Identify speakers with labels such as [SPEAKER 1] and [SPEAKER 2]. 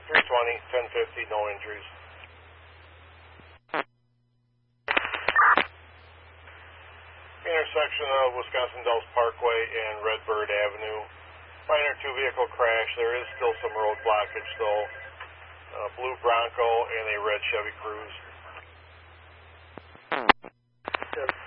[SPEAKER 1] 320, 1050, no injuries. Intersection of Wisconsin Dells Parkway and Redbird Avenue. Minor two-vehicle crash. There is still some road blockage, though. Blue Bronco and a red Chevy Cruze.